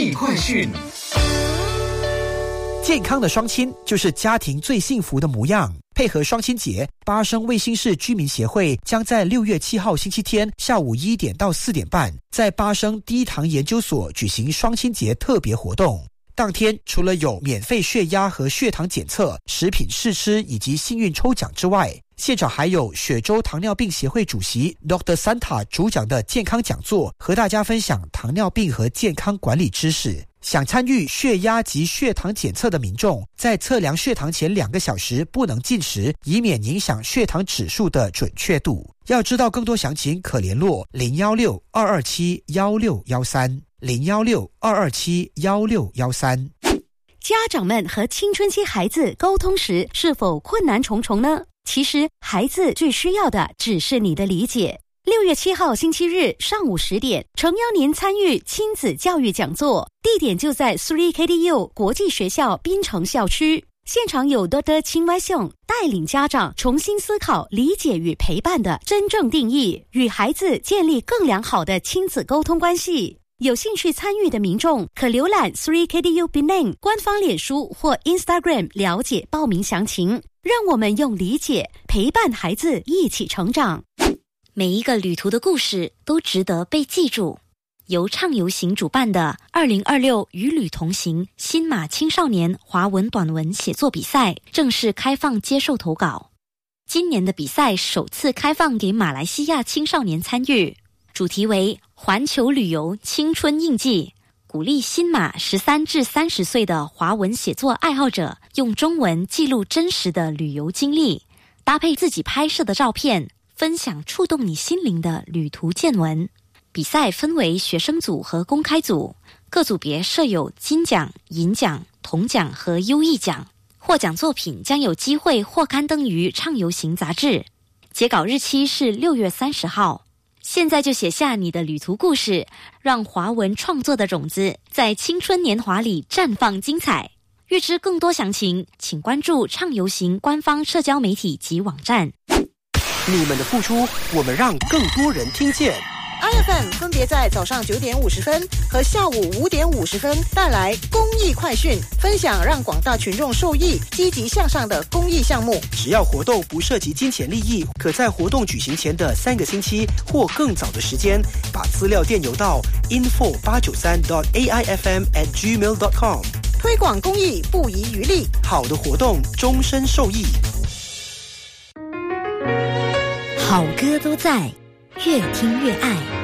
艺快讯。 健康的双亲就是家庭最幸福的模样。配合双亲节，巴生卫星市居民协会将在6月7号星期天下午1点到4点半，在巴生第一堂研究所举行双亲节特别活动。当天除了有免费血压和血糖检测、食品试吃以及幸运抽奖之外，现场还有雪州糖尿病协会主席 Dr. Santa 主讲的健康讲座，和大家分享糖尿病和健康管理知识。想参与血压及血糖检测的民众，在测量血糖前2个小时不能进食，以免影响血糖指数的准确度。要知道更多详情，可联络016-227-1613 016-227-1613。 家长们和青春期孩子沟通时是否困难重重呢？其实孩子最需要的只是你的理解。6月7号星期日上午10点，诚邀您参与亲子教育讲座，地点就在 3KDU 国际学校槟城校区。现场有 Dr. 青歪秀带领家长重新思考理解与陪伴的真正定义，与孩子建立更良好的亲子沟通关系。有兴趣参与的民众可浏览 3KDU Penang 官方脸书或 Instagram 了解报名详情。让我们用理解陪伴孩子一起成长。 每一个旅途的故事都值得被记住。由畅游行主办的2026与旅同行新马青少年华文短文写作比赛正式开放接受投稿。今年的比赛首次开放给马来西亚青少年参与，主题为环球旅游青春印记，鼓励新马13至30岁的华文写作爱好者用中文记录真实的旅游经历，搭配自己拍摄的照片，分享触动你心灵的旅途见闻。比赛分为学生组和公开组，各组别设有金奖、银奖、铜奖和优异奖。获奖作品将有机会获刊登于畅游行杂志。截稿日期是6月30号。现在就写下你的旅途故事，让华文创作的种子在青春年华里绽放精彩。预知更多详情，请关注畅游行官方社交媒体及网站。 你们的付出，我们让更多人听见。 IFM 分别在早上9点50分和下午5点50分带来公益快讯，分享让广大群众受益、积极向上的公益项目。 只要活动不涉及金钱利益，可在活动举行前的3个星期或更早的时间，把资料电邮到 info893.aifm@gmail.com。 推广公益不遗余力， 好的活动终身受益。 好歌都在，越听越爱。